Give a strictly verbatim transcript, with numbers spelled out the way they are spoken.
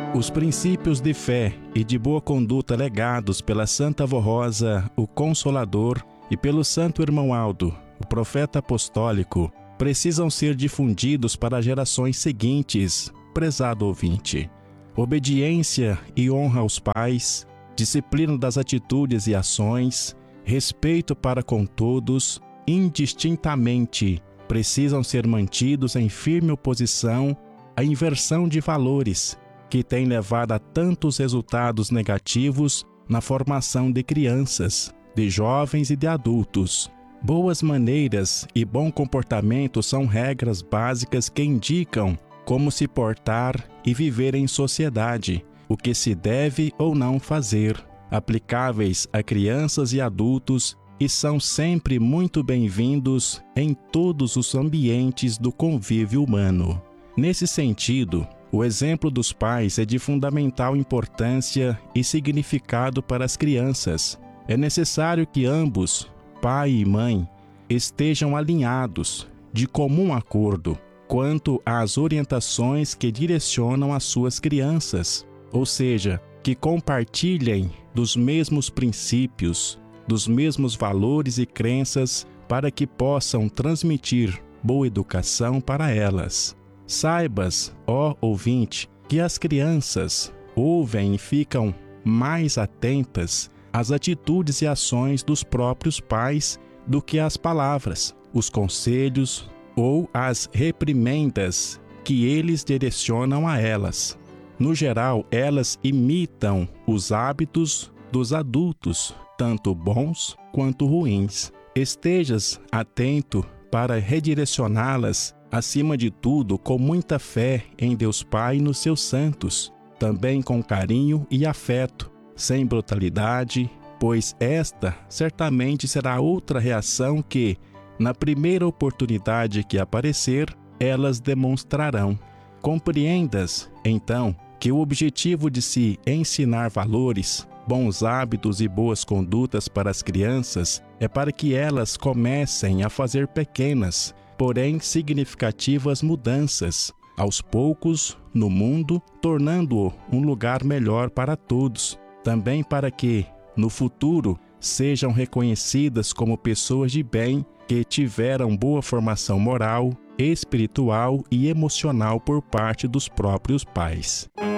Os princípios de fé e de boa conduta legados pela Santa Avó Rosa, o Consolador, e pelo Santo Irmão Aldo, o profeta apostólico, precisam ser difundidos para gerações seguintes, prezado ouvinte. Obediência e honra aos pais, disciplina das atitudes e ações, respeito para com todos, indistintamente, precisam ser mantidos em firme oposição à inversão de valores, que tem levado a tantos resultados negativos na formação de crianças, de jovens e de adultos. Boas maneiras e bom comportamento são regras básicas que indicam como se portar e viver em sociedade, o que se deve ou não fazer, aplicáveis a crianças e adultos, e são sempre muito bem-vindos em todos os ambientes do convívio humano. Nesse sentido, o exemplo dos pais é de fundamental importância e significado para as crianças. É necessário que ambos, pai e mãe, estejam alinhados, de comum acordo, quanto às orientações que direcionam as suas crianças, ou seja, que compartilhem dos mesmos princípios, dos mesmos valores e crenças para que possam transmitir boa educação para elas. Saibas, ó ouvinte, que as crianças ouvem e ficam mais atentas às atitudes e ações dos próprios pais do que às palavras, os conselhos ou as reprimendas que eles direcionam a elas. No geral, elas imitam os hábitos dos adultos, tanto bons quanto ruins. Estejas atento para redirecioná-las, acima de tudo, com muita fé em Deus Pai e nos seus santos, também com carinho e afeto, sem brutalidade, pois esta certamente será outra reação que, na primeira oportunidade que aparecer, elas demonstrarão. Compreendas, então, que o objetivo de se ensinar valores, bons hábitos e boas condutas para as crianças é para que elas comecem a fazer pequenas, porém significativas mudanças, aos poucos, no mundo, tornando-o um lugar melhor para todos. Também para que, no futuro, sejam reconhecidas como pessoas de bem que tiveram boa formação moral, espiritual e emocional por parte dos próprios pais.